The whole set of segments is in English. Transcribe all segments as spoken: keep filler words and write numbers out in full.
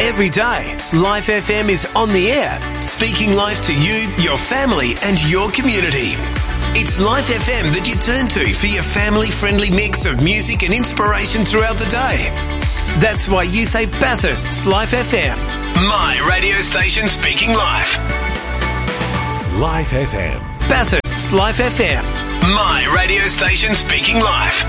Every day, Life F M is on the air, speaking life to you, your family and your community. It's Life F M that you turn to for your family-friendly mix of music and inspiration throughout the day. That's why you say Bathurst's Life F M, my radio station speaking life. Life F M. Bathurst's Life F M, my radio station speaking life.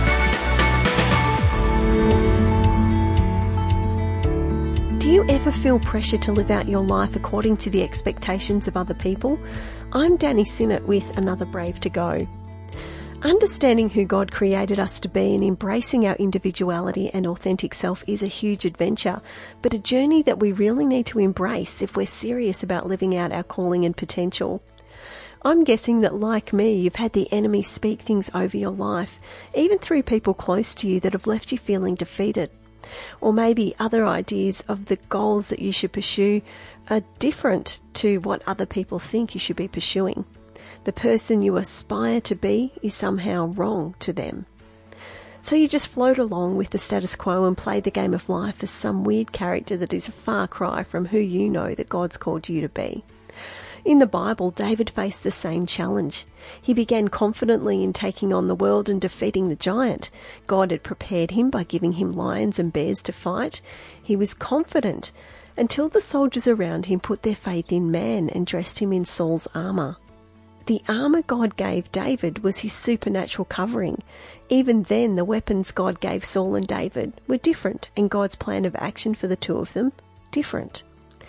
Do you ever feel pressure to live out your life according to the expectations of other people? I'm Danny Sinnott with Another Brave to Go. Understanding who God created us to be and embracing our individuality and authentic self is a huge adventure, but a journey that we really need to embrace if we're serious about living out our calling and potential. I'm guessing that, like me, you've had the enemy speak things over your life, even through people close to you that have left you feeling defeated. Or maybe other ideas of the goals that you should pursue are different to what other people think you should be pursuing. The person you aspire to be is somehow wrong to them. So you just float along with the status quo and play the game of life as some weird character that is a far cry from who you know that God's called you to be. In the Bible, David faced the same challenge. He began confidently in taking on the world and defeating the giant. God had prepared him by giving him lions and bears to fight. He was confident until the soldiers around him put their faith in man and dressed him in Saul's armour. The armour God gave David was his supernatural covering. Even then, the weapons God gave Saul and David were different, and God's plan of action for the two of them, different.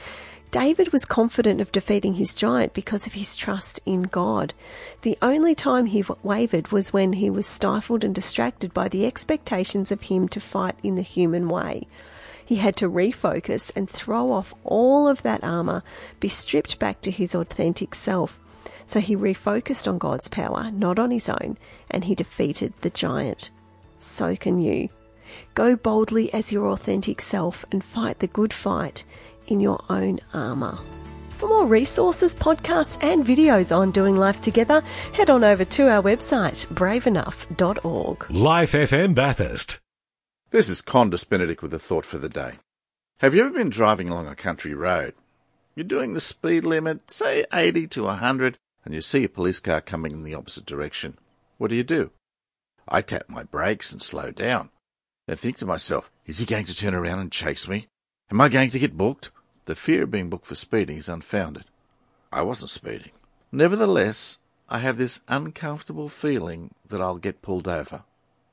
David was confident of defeating his giant because of his trust in God. The only time he wavered was when he was stifled and distracted by the expectations of him to fight in the human way. He had to refocus and throw off all of that armour, be stripped back to his authentic self. So he refocused on God's power, not on his own, and he defeated the giant. So can you. Go boldly as your authentic self and fight the good fight in your own armour. For more resources, podcasts and videos on doing life together, head on over to our website, brave enough dot org. Life F M Bathurst. This is Condis Benedict with a thought for the day. Have you ever been driving along a country road? You're doing the speed limit, say eighty to one hundred, and you see a police car coming in the opposite direction. What do you do? I tap my brakes and slow down. I think to myself, is he going to turn around and chase me? Am I going to get booked? The fear of being booked for speeding is unfounded. I wasn't speeding. Nevertheless, I have this uncomfortable feeling that I'll get pulled over.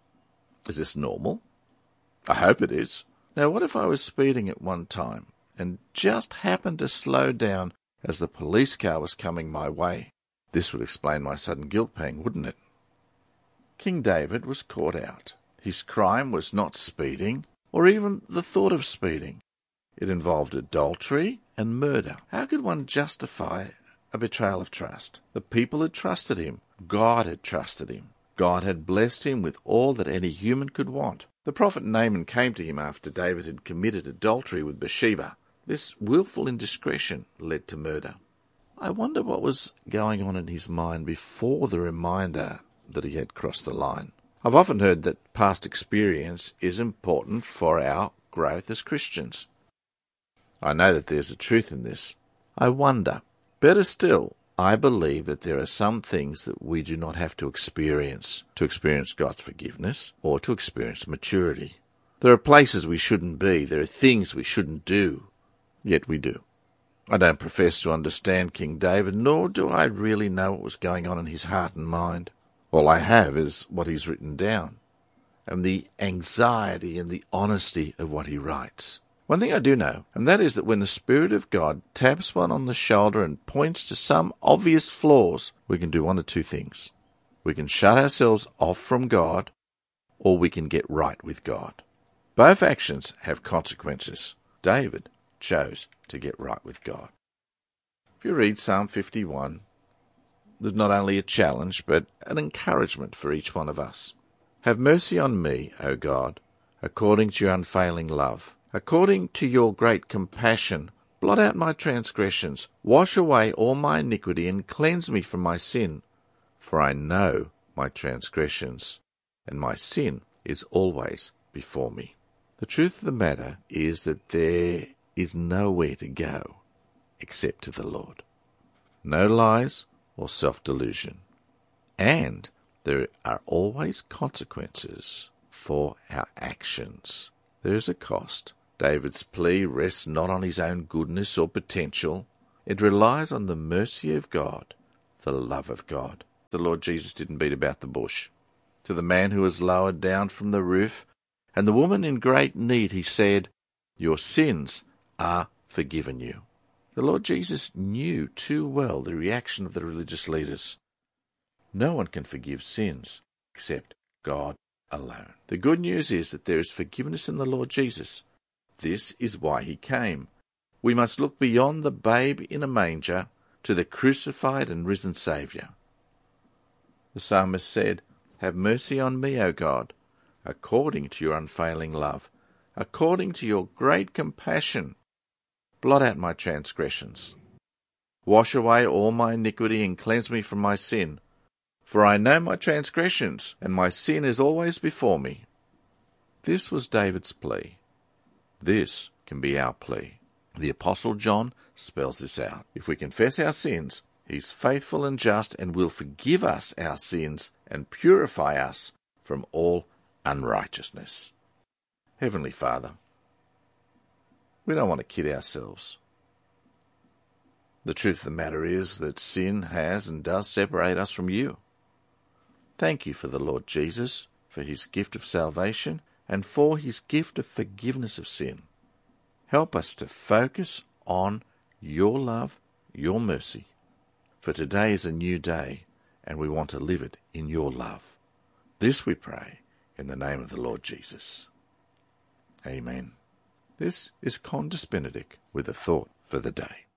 Is this normal? I hope it is. Now, what if I was speeding at one time and just happened to slow down as the police car was coming my way? This would explain my sudden guilt pang, wouldn't it? King David was caught out. His crime was not speeding, or even the thought of speeding. It involved adultery and murder. How could one justify a betrayal of trust? The people had trusted him. God had trusted him. God had blessed him with all that any human could want. The prophet Naaman came to him after David had committed adultery with Bathsheba. This willful indiscretion led to murder. I wonder what was going on in his mind before the reminder that he had crossed the line. I've often heard that past experience is important for our growth as Christians. I know that there's a truth in this. I wonder. Better still, I believe that there are some things that we do not have to experience to experience God's forgiveness or to experience maturity. There are places we shouldn't be. There are things we shouldn't do. Yet we do. I don't profess to understand King David, nor do I really know what was going on in his heart and mind. All I have is what he's written down, and the anxiety and the honesty of what he writes. One thing I do know, and that is that when the Spirit of God taps one on the shoulder and points to some obvious flaws, we can do one of two things. We can shut ourselves off from God, or we can get right with God. Both actions have consequences. David chose to get right with God. If you read Psalm fifty-one, there's not only a challenge, but an encouragement for each one of us. Have mercy on me, O God, according to your unfailing love. According to your great compassion, blot out my transgressions, wash away all my iniquity, and cleanse me from my sin. For I know my transgressions, and my sin is always before me. The truth of the matter is that there is nowhere to go except to the Lord. No lies or self-delusion. And there are always consequences for our actions. There is a cost. David's plea rests not on his own goodness or potential. It relies on the mercy of God, the love of God. The Lord Jesus didn't beat about the bush. To the man who was lowered down from the roof, and the woman in great need, he said, "Your sins are forgiven you." The Lord Jesus knew too well the reaction of the religious leaders. No one can forgive sins except God alone. The good news is that there is forgiveness in the Lord Jesus. This is why he came. We must look beyond the babe in a manger to the crucified and risen Saviour. The psalmist said, "Have mercy on me, O God, according to your unfailing love, according to your great compassion. Blot out my transgressions. Wash away all my iniquity and cleanse me from my sin. For I know my transgressions, and my sin is always before me." This was David's plea. This can be our plea. The Apostle John spells this out. If we confess our sins, he's faithful and just and will forgive us our sins and purify us from all unrighteousness. Heavenly Father, we don't want to kid ourselves. The truth of the matter is that sin has and does separate us from you. Thank you for the Lord Jesus, for his gift of salvation, and for his gift of forgiveness of sin. Help us to focus on your love, your mercy. For today is a new day, and we want to live it in your love. This we pray in the name of the Lord Jesus. Amen. This is Condus Benedict with a thought for the day.